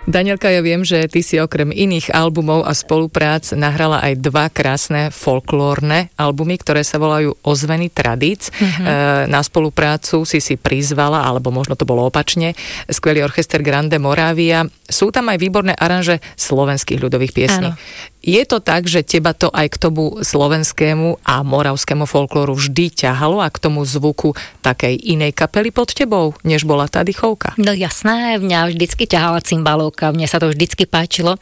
Danielka, ja viem, že ty si okrem iných albumov a spoluprác nahrala aj 2 krásne folklórne albumy, ktoré sa volajú Ozveny tradíc. Na spoluprácu si prizvala, alebo možno to bolo opačne, skvelý orchester Grande Moravia. Sú tam aj výborné aranže slovenských ľudových piesní. Áno. Je to tak, že teba to aj k tomu slovenskému a moravskému folklóru vždy ťahalo a k tomu zvuku takej inej kapely pod tebou, než bola tá Dychovka? No jasné, mňa vždycky ťahala cymbalovka, mne sa to vždycky páčilo.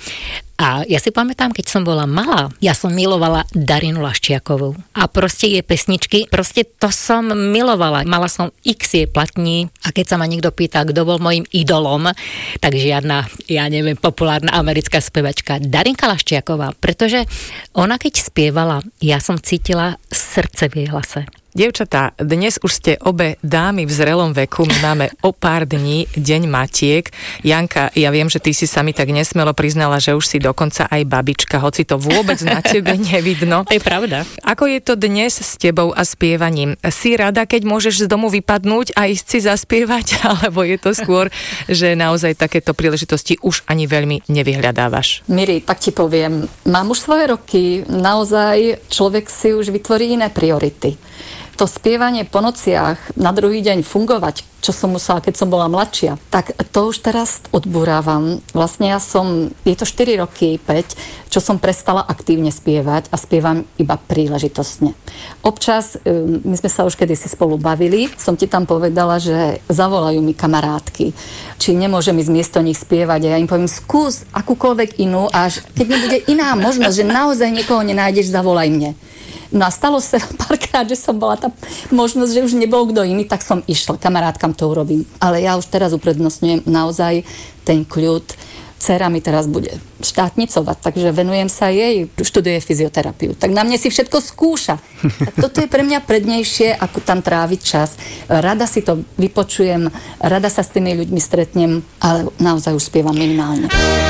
A ja si pamätám, keď som bola malá, ja som milovala Darinu Laščiakovú. A proste jej pesničky, proste to som milovala. Mala som x jej platní a keď sa ma niekto pýta, kto bol mojím idolom, tak žiadna, ja neviem, populárna americká spevačka Darinka Laščiaková, pretože ona keď spievala, ja som cítila srdce v jej hlase. Dievčatá, dnes už ste obe dámy v zrelom veku, my máme o pár dní Deň matiek. Janka, ja viem, že ty si sa mi tak nesmelo priznala, že už si dokonca aj babička, hoci to vôbec na tebe nevidno. To je pravda. Ako je to dnes s tebou a spievaním? Si rada, keď môžeš z domu vypadnúť a ísť si zaspievať, alebo je to skôr, že naozaj takéto príležitosti už ani veľmi nevyhľadávaš? Miri, tak ti poviem, mám už svoje roky, naozaj človek si už vytvorí iné priority. To spievanie po nociach, na druhý deň fungovať, čo som musela, keď som bola mladšia, tak to už teraz odburávam. Vlastne je to 4 roky, 5, čo som prestala aktívne spievať a spievam iba príležitostne. Občas, my sme sa už kedysi spolu bavili, som ti tam povedala, že zavolajú mi kamarátky, či nemôžem ísť miesto nich spievať a ja im poviem, skús akúkoľvek inú, až keď nebude iná možnosť, že naozaj niekoho nenájdeš, zavolaj mne. No a stalo sa párkrát, že som bola tá možnosť, že už nebol kto iný, tak som išla, kamarátkam to urobím. Ale ja už teraz uprednostňujem naozaj ten kľud. Dcera mi teraz bude štátnicovať, takže venujem sa jej, študuje fyzioterapiu. Tak na mne si všetko skúša. Tak toto je pre mňa prednejšie, ako tam tráviť čas. Rada si to vypočujem, rada sa s tými ľuďmi stretnem, ale naozaj už spievam minimálne.